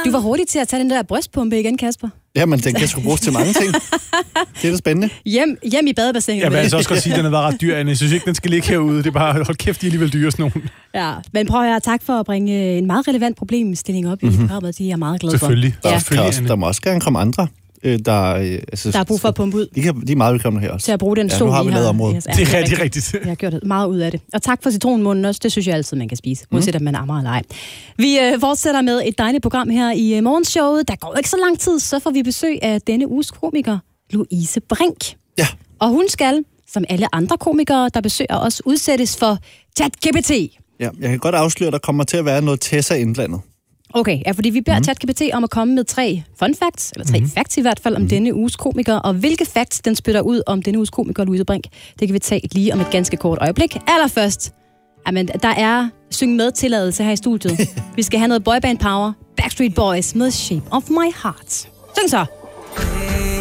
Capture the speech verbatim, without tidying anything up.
Du var hurtig til at tage den der brystpumpe igen, Kasper. Ja, men den kan sgu bruges til mange ting. Det er da spændende. Hjem, hjem i badebassinet. Jeg vil altså også godt sige, at den har været ret dyr, Anne. Jeg synes ikke, den skal ligge herude. Det er bare, hold kæft, de er alligevel dyre sådan nogen. Ja, men prøv at høre, tak for at bringe en meget relevant problemstilling op i mm-hmm. programmet. De er jeg meget glad for. Selvfølgelig. Der, Ja. kan også, der må også gerne komme andre, øh, der... Øh, altså, Der er brug for at pumpe ud. De, kan, de er meget velkomne her også. Til at bruge den Ja, stol, nu har vi I lavet området. Ja, Det er rigtig rigtigt. Jeg har gjort meget ud af det. Og tak for citronmunden også. Det synes jeg altid, man kan spise. Uanset om man ammer eller ej. Vi øh, fortsætter med et dejligt program her i øh, morgenshowet. Der går ikke så lang tid, så får vi besøg af denne uges komiker, Louise Brink. Ja. Og hun skal, som alle andre komikere, der besøger os, udsættes for ChatGPT. Ja, jeg kan godt afsløre, at der kommer til at være noget Tessa indblandet. Okay, ja, fordi vi beder mm. ChatGPT om at komme med tre fun facts, eller tre mm. facts i hvert fald, om mm. denne uges komiker, og hvilke facts den spytter ud om denne uges komiker, Louise Brink, det kan vi tage lige om et ganske kort øjeblik. Allerførst, jamen, der er synge med tilladelse her i studiet. Vi skal have noget boyband power, Backstreet Boys med Shape of My Heart. Syng så!